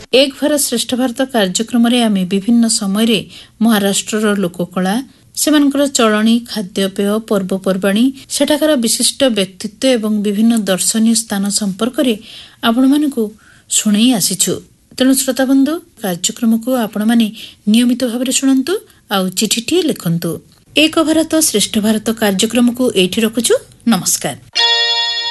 ଏକ ଭାରତ ଶ୍ରେଷ୍ଠ ଭାରତ କାର୍ଯ୍ୟକ୍ରମରେ ଆମେ ବିଭିନ୍ନ ସମୟରେ ମହାରାଷ୍ଟ୍ରର ଲୋକକଳା, ସେମାନଙ୍କର ଚଳଣି, ଖାଦ୍ୟପେୟ, ପର୍ବପର୍ବାଣୀ, ସେଠାକାର ବିଶିଷ୍ଟ ବ୍ୟକ୍ତିତ୍ୱ ଏବଂ ବିଭିନ୍ନ ଦର୍ଶନୀୟ ସ୍ଥାନ ସମ୍ପର୍କରେ ଆପଣମାନଙ୍କୁ ଶୁଣେଇ ଆସିଛୁ। ତେଣୁ ଶ୍ରୋତାବନ୍ଧୁ, କାର୍ଯ୍ୟକ୍ରମକୁ ଆପଣମାନେ ନିୟମିତ ଭାବରେ ଶୁଣନ୍ତୁ ଆଉ ଚିଠିଟିଏ ଲେଖନ୍ତୁ। ଏକ ଭାରତ ଶ୍ରେଷ୍ଠ ଭାରତ କାର୍ଯ୍ୟକ୍ରମକୁ ଏଇଠି ରଖୁଛୁ। ନମସ୍କାର।